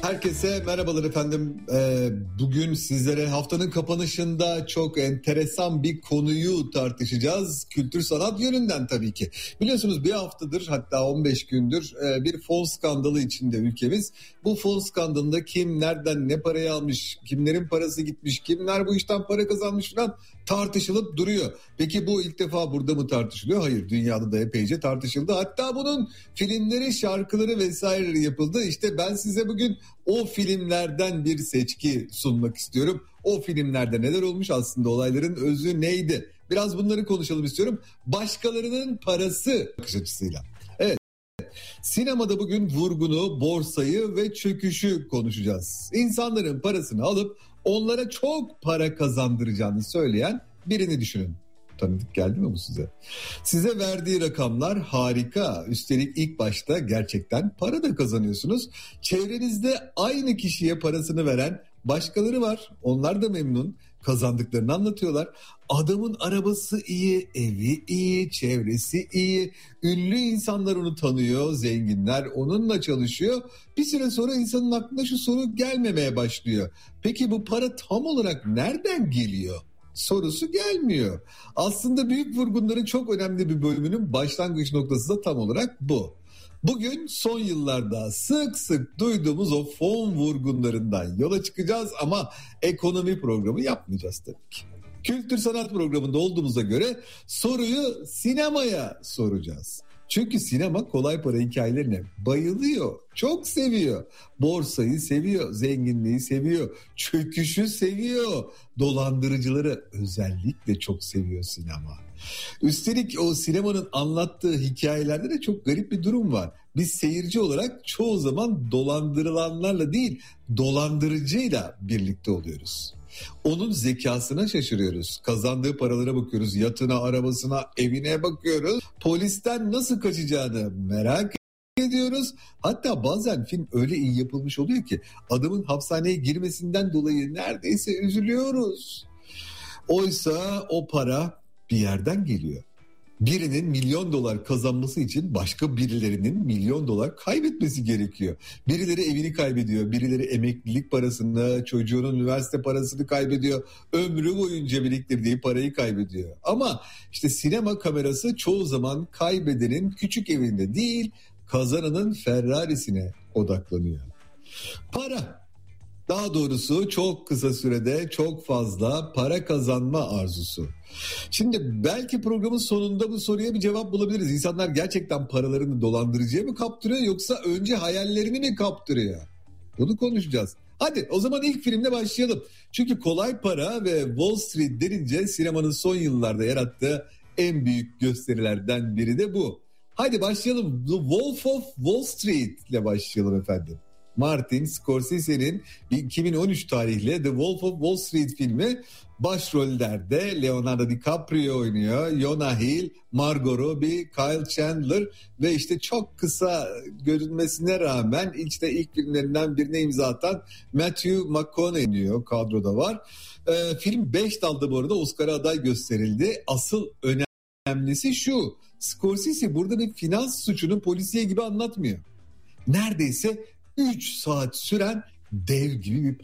Herkese merhabalar efendim. Bugün sizlere haftanın kapanışında çok enteresan bir konuyu tartışacağız. Kültür sanat yönünden tabii ki. Biliyorsunuz bir haftadır, hatta 15 gündür bir fon skandalı içinde ülkemiz. Bu fon skandalında kim nereden ne parayı almış, kimlerin parası gitmiş, kimler bu işten para kazanmış falan tartışılıp duruyor. Peki bu ilk defa burada mı tartışılıyor? Hayır, dünyada da epeyce tartışıldı. Hatta bunun filmleri, şarkıları vesaireleri yapıldı. İşte ben size bugün o filmlerden bir seçki sunmak istiyorum. O filmlerde neler olmuş, aslında olayların özü neydi? Biraz bunları konuşalım istiyorum. Başkalarının parası bakış açısıyla. Evet. Sinemada bugün vurgunu, borsayı ve çöküşü konuşacağız. İnsanların parasını alıp onlara çok para kazandıracağını söyleyen birini düşünün. Tanıdık geldi mi bu size? Size verdiği rakamlar harika. Üstelik ilk başta gerçekten para da kazanıyorsunuz. Çevrenizde aynı kişiye parasını veren başkaları var. Onlar da memnun. Kazandıklarını anlatıyorlar. Adamın arabası iyi, evi iyi, çevresi iyi. Ünlü insanlar onu tanıyor, zenginler onunla çalışıyor. Bir süre sonra insanın aklına şu soru gelmemeye başlıyor. Peki bu para tam olarak nereden geliyor? Sorusu gelmiyor. Aslında büyük vurgunların çok önemli bir bölümünün başlangıç noktası da tam olarak bu. Bugün son yıllarda sık sık duyduğumuz o fon vurgunlarından yola çıkacağız ama ekonomi programı yapmayacağız tabii ki. Kültür sanat programında olduğumuza göre soruyu sinemaya soracağız. Çünkü sinema kolay para hikayelerine bayılıyor, çok seviyor. Borsayı seviyor, zenginliği seviyor, çöküşü seviyor. Dolandırıcıları özellikle çok seviyor sinema. Üstelik o sinemanın anlattığı hikayelerde de çok garip bir durum var. Biz seyirci olarak çoğu zaman dolandırılanlarla değil, dolandırıcıyla birlikte oluyoruz. Onun zekasına şaşırıyoruz. Kazandığı paralara bakıyoruz. Yatına, arabasına, evine bakıyoruz. Polisten nasıl kaçacağını merak ediyoruz. Hatta bazen film öyle iyi yapılmış oluyor ki adamın hapishaneye girmesinden dolayı neredeyse üzülüyoruz. Oysa o para bir yerden geliyor. Birinin milyon dolar kazanması için başka birilerinin milyon dolar kaybetmesi gerekiyor. Birileri evini kaybediyor, birileri emeklilik parasını, çocuğunun üniversite parasını kaybediyor. Ömrü boyunca biriktirdiği parayı kaybediyor. Ama işte sinema kamerası çoğu zaman kaybedenin küçük evinde değil, kazananın Ferrari'sine odaklanıyor. Para. Daha doğrusu çok kısa sürede çok fazla para kazanma arzusu. Şimdi belki programın sonunda bu soruya bir cevap bulabiliriz. İnsanlar gerçekten paralarını dolandırıcıya mı kaptırıyor yoksa önce hayallerini mi kaptırıyor? Bunu konuşacağız. Hadi o zaman ilk filmle başlayalım. Çünkü kolay para ve Wall Street denince sinemanın son yıllarda yarattığı en büyük gösterilerden biri de bu. Hadi başlayalım. The Wolf of Wall Street ile başlayalım efendim. Martin Scorsese'nin 2013 tarihli The Wolf of Wall Street filmi, başrollerde Leonardo DiCaprio oynuyor, Jonah Hill, Margot Robbie, Kyle Chandler ve işte çok kısa görünmesine rağmen işte ilk filmlerinden birine imza atan Matthew McConaughey oynuyor, kadroda var. Film 5 dalda bu arada Oscar'a aday gösterildi. Asıl önemlisi şu: Scorsese burada bir finans suçunu polisiye gibi anlatmıyor. Neredeyse 3 saat süren dev gibi bir